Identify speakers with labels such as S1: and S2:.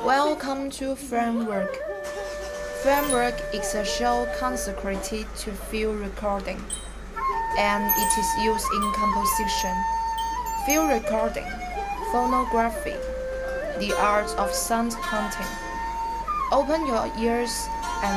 S1: Welcome to Framework. Framework is a show consecrated to field recording, and it is used in composition, field recording, phonography, the art of sound hunting. Open your ears